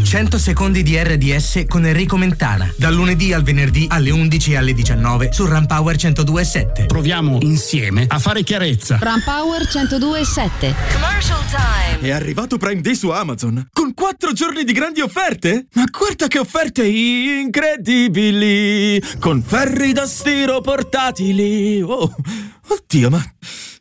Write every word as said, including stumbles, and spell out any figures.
cento secondi di R D S con Enrico Mentana. Dal lunedì al venerdì alle undici e alle diciannove su Rampower centodue e sette. Proviamo insieme a fare chiarezza. Rampower centodue e sette. Commercial time. È arrivato Prime Day su Amazon con quattro giorni di grandi offerte. Ma guarda che offerte incredibili! Con ferri da stiro portatili. Oh, oddio, ma